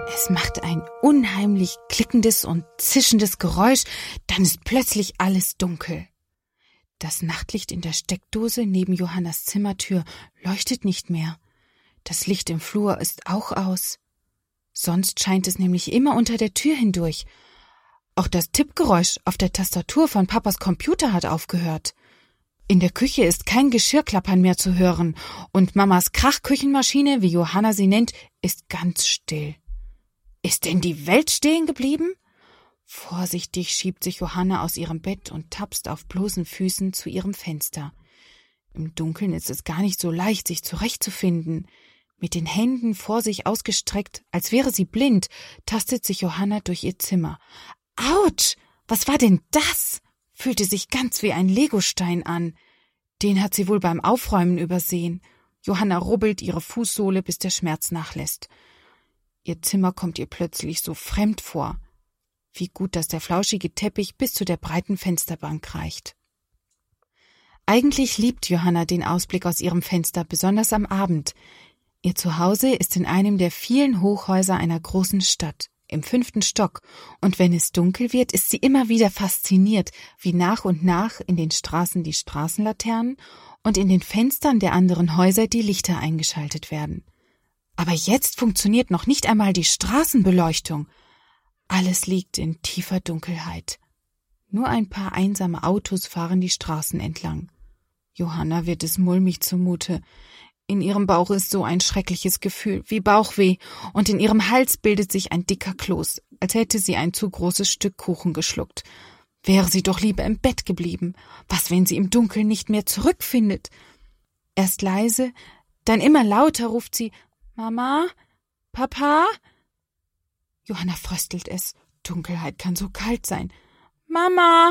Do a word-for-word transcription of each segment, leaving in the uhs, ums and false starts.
Es macht ein unheimlich klickendes und zischendes Geräusch, dann ist plötzlich alles dunkel. Das Nachtlicht in der Steckdose neben Johannas Zimmertür leuchtet nicht mehr. Das Licht im Flur ist auch aus. Sonst scheint es nämlich immer unter der Tür hindurch. Auch das Tippgeräusch auf der Tastatur von Papas Computer hat aufgehört. In der Küche ist kein Geschirrklappern mehr zu hören und Mamas Krachküchenmaschine, wie Johanna sie nennt, ist ganz still. Ist denn die Welt stehen geblieben? Vorsichtig schiebt sich Johanna aus ihrem Bett und tapst auf bloßen Füßen zu ihrem Fenster. Im Dunkeln ist es gar nicht so leicht, sich zurechtzufinden. Mit den Händen vor sich ausgestreckt, als wäre sie blind, tastet sich Johanna durch ihr Zimmer. Autsch! Was war denn das? Fühlte sich ganz wie ein Legostein an. Den hat sie wohl beim Aufräumen übersehen. Johanna rubbelt ihre Fußsohle, bis der Schmerz nachlässt. Ihr Zimmer kommt ihr plötzlich so fremd vor. Wie gut, dass der flauschige Teppich bis zu der breiten Fensterbank reicht. Eigentlich liebt Johanna den Ausblick aus ihrem Fenster, besonders am Abend. Ihr Zuhause ist in einem der vielen Hochhäuser einer großen Stadt, im fünften Stock, und wenn es dunkel wird, ist sie immer wieder fasziniert, wie nach und nach in den Straßen die Straßenlaternen und in den Fenstern der anderen Häuser die Lichter eingeschaltet werden. Aber jetzt funktioniert noch nicht einmal die Straßenbeleuchtung. Alles liegt in tiefer Dunkelheit. Nur ein paar einsame Autos fahren die Straßen entlang. Johanna wird es mulmig zumute. In ihrem Bauch ist so ein schreckliches Gefühl wie Bauchweh und in ihrem Hals bildet sich ein dicker Kloß, als hätte sie ein zu großes Stück Kuchen geschluckt. Wäre sie doch lieber im Bett geblieben. Was, wenn sie im Dunkeln nicht mehr zurückfindet? Erst leise, dann immer lauter ruft sie: Mama? Papa? Johanna fröstelt es. Dunkelheit kann so kalt sein. Mama!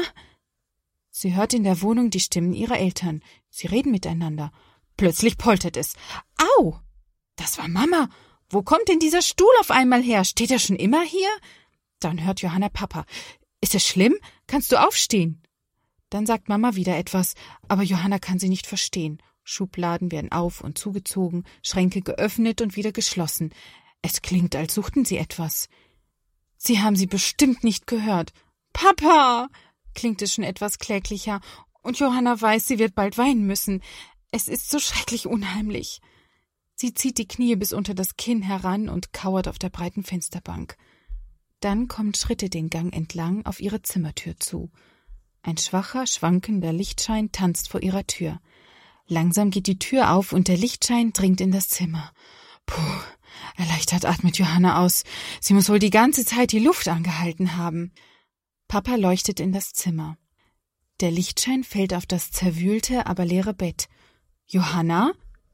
Sie hört in der Wohnung die Stimmen ihrer Eltern. Sie reden miteinander. Plötzlich poltert es. Au! Das war Mama. Wo kommt denn dieser Stuhl auf einmal her? Steht er schon immer hier? Dann hört Johanna Papa. Ist es schlimm? Kannst du aufstehen? Dann sagt Mama wieder etwas, aber Johanna kann sie nicht verstehen. Schubladen werden auf- und zugezogen, Schränke geöffnet und wieder geschlossen. Es klingt, als suchten sie etwas. Sie haben sie bestimmt nicht gehört. Papa! Klingt es schon etwas kläglicher, und Johanna weiß, sie wird bald weinen müssen. Es ist so schrecklich unheimlich. Sie zieht die Knie bis unter das Kinn heran und kauert auf der breiten Fensterbank. Dann kommen Schritte den Gang entlang auf ihre Zimmertür zu. Ein schwacher, schwankender Lichtschein tanzt vor ihrer Tür. Langsam geht die Tür auf und der Lichtschein dringt in das Zimmer. Puh, erleichtert atmet Johanna aus. Sie muss wohl die ganze Zeit die Luft angehalten haben. Papa leuchtet in das Zimmer. Der Lichtschein fällt auf das zerwühlte, aber leere Bett. Johanna?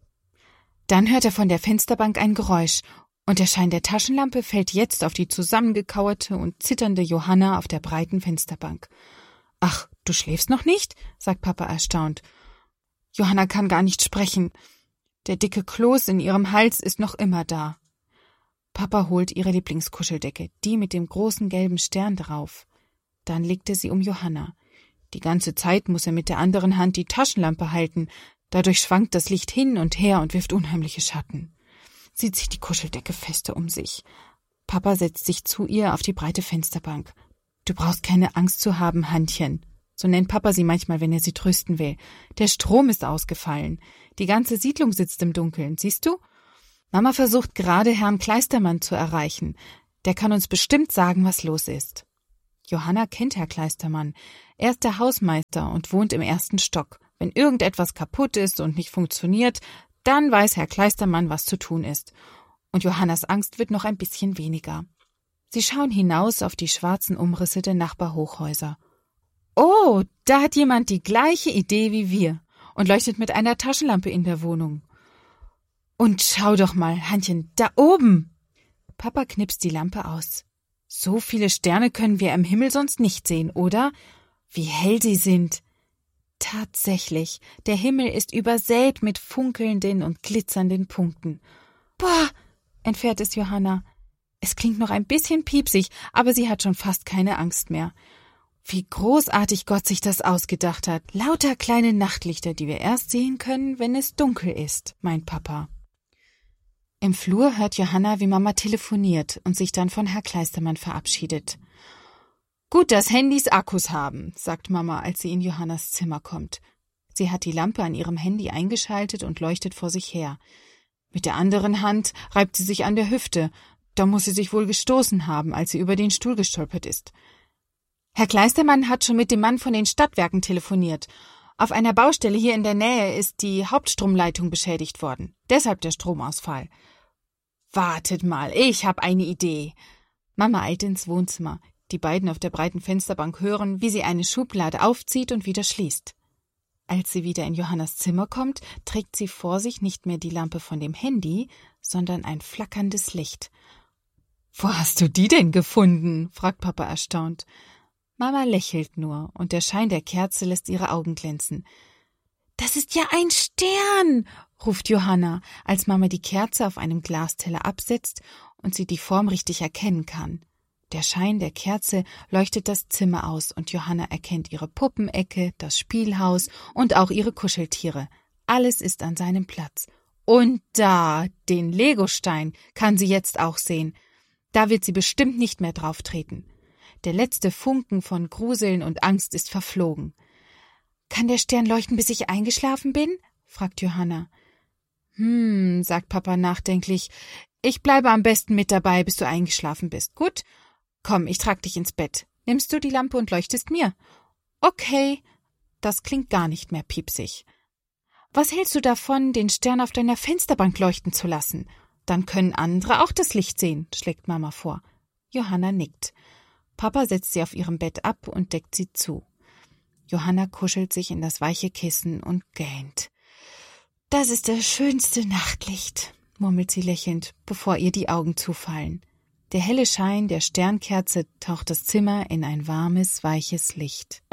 Dann hört er von der Fensterbank ein Geräusch, und der Schein der Taschenlampe fällt jetzt auf die zusammengekauerte und zitternde Johanna auf der breiten Fensterbank. »Ach, du schläfst noch nicht?« sagt Papa erstaunt. Johanna kann gar nicht sprechen. Der dicke Kloß in ihrem Hals ist noch immer da. Papa holt ihre Lieblingskuscheldecke, die mit dem großen gelben Stern drauf. Dann legt er sie um Johanna. Die ganze Zeit muss er mit der anderen Hand die Taschenlampe halten. Dadurch schwankt das Licht hin und her und wirft unheimliche Schatten. Sie zieht die Kuscheldecke fester um sich. Papa setzt sich zu ihr auf die breite Fensterbank. »Du brauchst keine Angst zu haben, Hannchen«, so nennt Papa sie manchmal, wenn er sie trösten will. »Der Strom ist ausgefallen. Die ganze Siedlung sitzt im Dunkeln, siehst du? Mama versucht gerade, Herrn Kleistermann zu erreichen. Der kann uns bestimmt sagen, was los ist.« Johanna kennt Herr Kleistermann. Er ist der Hausmeister und wohnt im ersten Stock. Wenn irgendetwas kaputt ist und nicht funktioniert, dann weiß Herr Kleistermann, was zu tun ist. Und Johannas Angst wird noch ein bisschen weniger. Sie schauen hinaus auf die schwarzen Umrisse der Nachbarhochhäuser. »Oh, da hat jemand die gleiche Idee wie wir und leuchtet mit einer Taschenlampe in der Wohnung. Und schau doch mal, Hannchen, da oben!« Papa knipst die Lampe aus. »So viele Sterne können wir am Himmel sonst nicht sehen, oder? Wie hell sie sind!« Tatsächlich, der Himmel ist übersät mit funkelnden und glitzernden Punkten. »Boah«, entfährt es Johanna. Es klingt noch ein bisschen piepsig, aber sie hat schon fast keine Angst mehr. Wie großartig Gott sich das ausgedacht hat. Lauter kleine Nachtlichter, die wir erst sehen können, wenn es dunkel ist, meint Papa. Im Flur hört Johanna, wie Mama telefoniert und sich dann von Herr Kleistermann verabschiedet. »Gut, dass Handys Akkus haben«, sagt Mama, als sie in Johannas Zimmer kommt. Sie hat die Lampe an ihrem Handy eingeschaltet und leuchtet vor sich her. Mit der anderen Hand reibt sie sich an der Hüfte. Da muss sie sich wohl gestoßen haben, als sie über den Stuhl gestolpert ist. Herr Kleistermann hat schon mit dem Mann von den Stadtwerken telefoniert. Auf einer Baustelle hier in der Nähe ist die Hauptstromleitung beschädigt worden. Deshalb der Stromausfall. »Wartet mal, ich habe eine Idee.« Mama eilt ins Wohnzimmer. Die beiden auf der breiten Fensterbank hören, wie sie eine Schublade aufzieht und wieder schließt. Als sie wieder in Johannas Zimmer kommt, trägt sie vor sich nicht mehr die Lampe von dem Handy, sondern ein flackerndes Licht. »Wo hast du die denn gefunden?« fragt Papa erstaunt. Mama lächelt nur, und der Schein der Kerze lässt ihre Augen glänzen. »Das ist ja ein Stern«, ruft Johanna, als Mama die Kerze auf einem Glasteller absetzt und sie die Form richtig erkennen kann. Der Schein der Kerze leuchtet das Zimmer aus und Johanna erkennt ihre Puppenecke, das Spielhaus und auch ihre Kuscheltiere. Alles ist an seinem Platz. Und da, den Legostein, kann sie jetzt auch sehen. Da wird sie bestimmt nicht mehr drauf treten. Der letzte Funken von Gruseln und Angst ist verflogen. »Kann der Stern leuchten, bis ich eingeschlafen bin?« fragt Johanna. »Hm«, sagt Papa nachdenklich, »ich bleibe am besten mit dabei, bis du eingeschlafen bist, gut? Komm, ich trag dich ins Bett. Nimmst du die Lampe und leuchtest mir?« »Okay.« Das klingt gar nicht mehr piepsig. »Was hältst du davon, den Stern auf deiner Fensterbank leuchten zu lassen? Dann können andere auch das Licht sehen«, schlägt Mama vor. Johanna nickt. Papa setzt sie auf ihrem Bett ab und deckt sie zu. Johanna kuschelt sich in das weiche Kissen und gähnt. »Das ist das schönste Nachtlicht«, murmelt sie lächelnd, bevor ihr die Augen zufallen. Der helle Schein der Sternkerze taucht das Zimmer in ein warmes, weiches Licht.